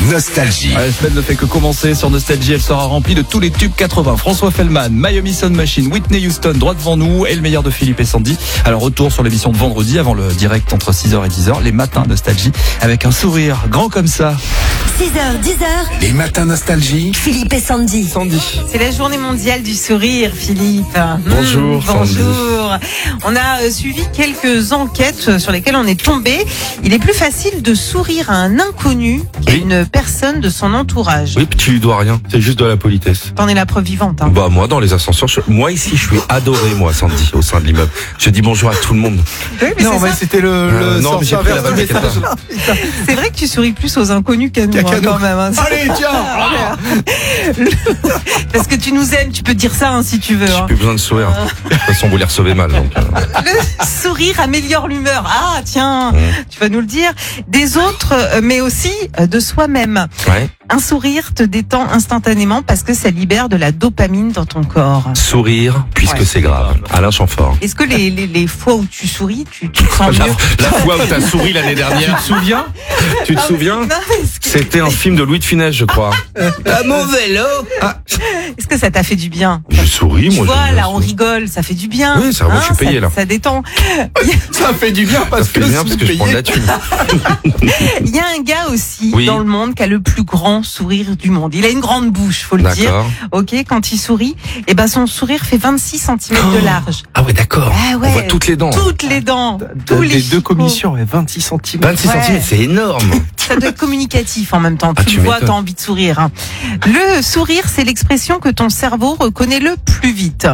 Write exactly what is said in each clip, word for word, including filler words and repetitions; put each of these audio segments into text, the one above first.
Nostalgie. La semaine ne fait que commencer sur Nostalgie, elle sera remplie de tous les tubes quatre-vingts. François Fellman, Miami Sound Machine, Whitney Houston, droit devant nous et le meilleur de Philippe et Sandy. Alors retour sur l'émission de vendredi avant le direct entre six heures et dix heures, les matins Nostalgie avec un sourire grand comme ça. six heures, dix heures. Les matins Nostalgie. Philippe et Sandy. Sandy. C'est la journée mondiale du sourire, Philippe. Bonjour, Mmh, bonjour. On a euh, suivi quelques enquêtes sur lesquelles on est tombé. Il est plus facile de sourire à un inconnu qu'à Oui. une personne de son entourage. Oui, puis tu lui dois rien. C'est juste de la politesse. T'en es la preuve vivante. Hein. Bah moi, dans les ascenseurs, je- moi ici, je suis adoré, moi, Sandy, au sein de l'immeuble. Je dis bonjour à tout le monde. Oui, mais Non, c'est, mais ça. c'était le, Euh, le non, sens mais j'ai pris la inverse du vanne de message. c'est vrai que tu souris plus aux inconnus qu'à nous, Qu'à hein, nous. quand même. Hein. Allez, tiens. Ah, le- Parce que tu nous aimes, tu peux dire ça hein, si tu veux. J'ai Hein. plus besoin de sourire. De toute façon, vous les recevez mal. Donc, euh. Le sourire améliore l'humeur. Ah, tiens, Mmh. tu vas nous le dire. Des autres, euh, mais aussi euh, de soi-même. Ouais. Un sourire te détend instantanéément parce que ça libère de la dopamine dans ton corps. Sourire, puisque Ouais. c'est grave. Alain Chamfort. Est-ce que les, les, les fois où tu souris, tu, tu te sens La, mieux? la fois où t'as souri l'année dernière. Tu te souviens Tu te Ah, souviens non, mais est-ce que, C'était un film de Louis de Funès, je crois. À mon vélo. est-ce que ça t'a fait du bien? J'ai souri, Tu moi. vois, j'aime bien là, on sourire. rigole, ça fait du bien. Oui, ça, moi, je suis payé, ça, là. Ça détend. Ça fait du bien Ça parce fait que bien si parce vous que je prends de la payez- thune. Il y a un gars aussi Oui. dans le monde qui a le plus grand sourire du monde. Il a une grande bouche, faut le dire. D'accord. Ok, quand il sourit, et ben son sourire fait vingt-six centimètres de large. Ah ouais, d'accord. Ah ouais. On voit toutes les dents. Toutes les dents, tous Les les deux chicots. commissions, ouais, vingt-six centimètres. vingt-six Ouais. centimètres, c'est énorme. Ça doit être communicatif en même temps. Ah, tu tu le vois, m'étonnes. t'as envie de sourire. hein. Le sourire, c'est l'expression que ton cerveau reconnaît le plus vite.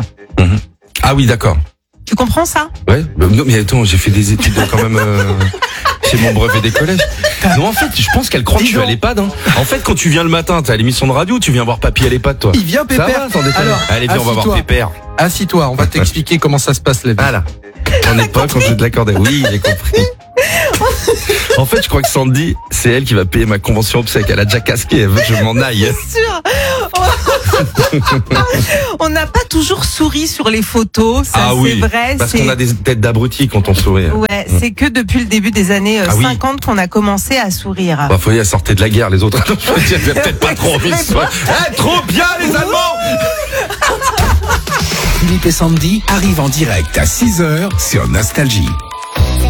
Ah oui, d'accord. Tu comprends ça? Ouais. Bah, non, mais attends, j'ai fait des études quand même. Euh... C'est mon brevet des collèges. Non, en fait, je pense qu'elle croit que je suis à l'EHPAD. Hein. En fait, quand tu viens le matin, t'as l'émission de radio, tu viens voir papy à l'EHPAD, toi. Il vient Ça Pépère. va, sans déconner. Alors, Allez, viens, on va voir assis-toi. Pépère. Assis-toi, on va t'expliquer comment ça se passe la vie. Voilà. En époque, on faisait de l'accordéon. Oui, j'ai compris. En fait, je crois que Sandy, c'est elle qui va payer ma convention obsèque. Elle a déjà casqué, elle veut que je m'en aille. Sûr. On n'a pas toujours souri sur les photos, ça Ah oui, c'est vrai. parce c'est... qu'on a des têtes d'abrutis quand on sourit. Ouais, c'est que depuis le début des années euh, Ah oui. cinquante qu'on a commencé à sourire. Bah, faut y aller, sortir de la guerre, les autres. Je veux dire, j'ai peut-être pas trop envie de sourire. Eh, trop bien, les Allemands! Philippe et Sandy arrivent en direct à six heures sur Nostalgie.